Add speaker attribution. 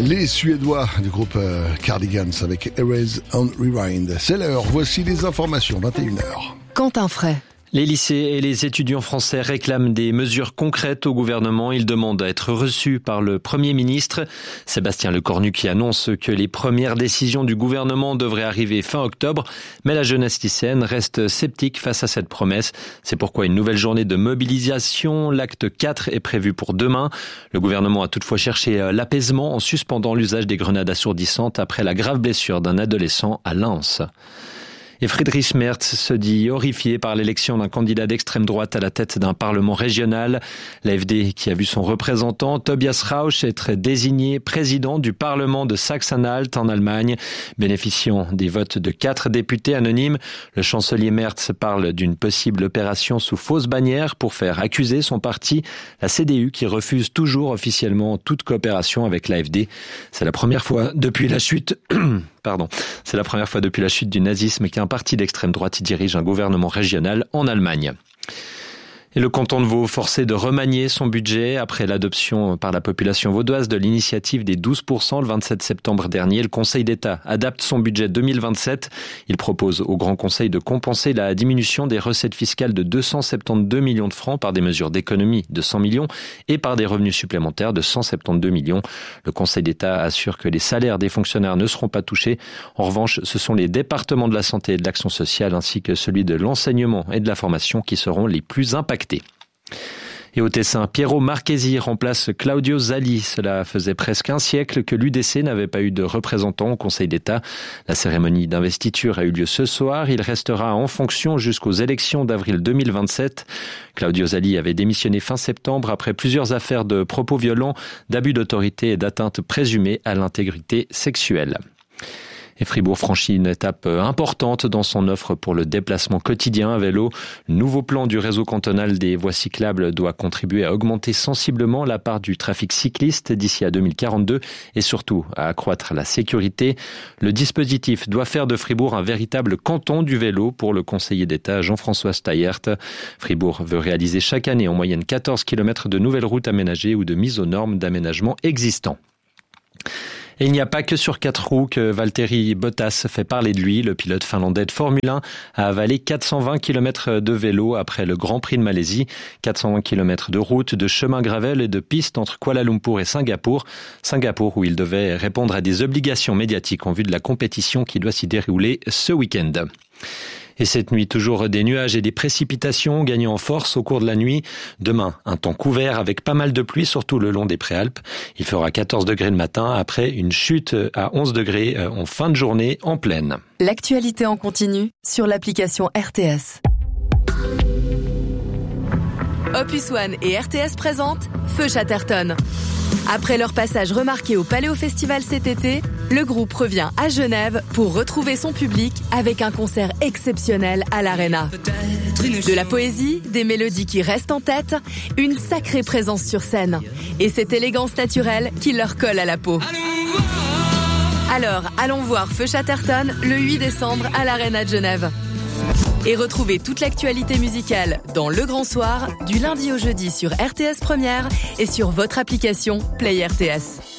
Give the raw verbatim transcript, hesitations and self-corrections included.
Speaker 1: Les Suédois du groupe euh, Cardigans avec Erase on Rewind. C'est l'heure, voici les informations, vingt et une heures.
Speaker 2: Quentin Fray.
Speaker 3: Les lycées et les étudiants français réclament des mesures concrètes au gouvernement. Ils demandent à être reçus par le Premier ministre. Sébastien Lecornu qui annonce que les premières décisions du gouvernement devraient arriver fin octobre. Mais la jeunesse lycéenne reste sceptique face à cette promesse. C'est pourquoi une nouvelle journée de mobilisation, l'acte quatre, est prévue pour demain. Le gouvernement a toutefois cherché l'apaisement en suspendant l'usage des grenades assourdissantes après la grave blessure d'un adolescent à Lens. Et Friedrich Merz se dit horrifié par l'élection d'un candidat d'extrême droite à la tête d'un parlement régional. L'A F D qui a vu son représentant Tobias Rauch être désigné président du parlement de Sachsen-Anhalt en Allemagne, bénéficiant des votes de quatre députés anonymes. Le chancelier Merz parle d'une possible opération sous fausse bannière pour faire accuser son parti, la C D U, qui refuse toujours officiellement toute coopération avec l'A F D. C'est la première fois depuis la chute... Pardon. C'est la première fois depuis la chute du nazisme qu'un parti d'extrême droite dirige un gouvernement régional en Allemagne. Et le canton de Vaud forcé de remanier son budget après l'adoption par la population vaudoise de l'initiative des douze pour cent le vingt-sept septembre dernier. Le Conseil d'État adapte son budget deux mille vingt-sept. Il propose au Grand Conseil de compenser la diminution des recettes fiscales de deux cent soixante-douze millions de francs par des mesures d'économie de cent millions et par des revenus supplémentaires de cent soixante-douze millions. Le Conseil d'État assure que les salaires des fonctionnaires ne seront pas touchés. En revanche, ce sont les départements de la santé et de l'action sociale ainsi que celui de l'enseignement et de la formation qui seront les plus impactés. Et au Tessin, Piero Marchesi remplace Claudio Zali. Cela faisait presque un siècle que l'U D C n'avait pas eu de représentant au Conseil d'État. La cérémonie d'investiture a eu lieu ce soir. Il restera en fonction jusqu'aux élections d'avril deux mille vingt-sept. Claudio Zali avait démissionné fin septembre après plusieurs affaires de propos violents, d'abus d'autorité et d'atteinte présumée à l'intégrité sexuelle. Et Fribourg franchit une étape importante dans son offre pour le déplacement quotidien à vélo. Le nouveau plan du réseau cantonal des voies cyclables doit contribuer à augmenter sensiblement la part du trafic cycliste d'ici à deux mille quarante-deux et surtout à accroître la sécurité. Le dispositif doit faire de Fribourg un véritable canton du vélo pour le conseiller d'État Jean-François Steyert. Fribourg veut réaliser chaque année en moyenne quatorze kilomètres de nouvelles routes aménagées ou de mise aux normes d'aménagement existants. Et il n'y a pas que sur quatre roues que Valtteri Bottas fait parler de lui. Le pilote finlandais de Formule un a avalé quatre cent vingt kilomètres de vélo après le Grand Prix de Malaisie. quatre cent vingt kilomètres de route, de chemin gravel et de pistes entre Kuala Lumpur et Singapour. Singapour où il devait répondre à des obligations médiatiques en vue de la compétition qui doit s'y dérouler ce week-end. Et cette nuit, toujours des nuages et des précipitations gagnant en force au cours de la nuit. Demain, un temps couvert avec pas mal de pluie, surtout le long des Préalpes. Il fera quatorze degrés le matin après une chute à onze degrés en fin de journée en plaine.
Speaker 2: L'actualité en continu sur l'application R T S. Opus One et R T S présentent Feu Chatterton. Après leur passage remarqué au Paléo Festival cet été, le groupe revient à Genève pour retrouver son public avec un concert exceptionnel à l'Arena. De la poésie, des mélodies qui restent en tête, une sacrée présence sur scène et cette élégance naturelle qui leur colle à la peau. Alors, allons voir Feu Chatterton le huit décembre à l'Arena de Genève. Et retrouvez toute l'actualité musicale dans Le Grand Soir, du lundi au jeudi sur R T S Première et sur votre application Play R T S.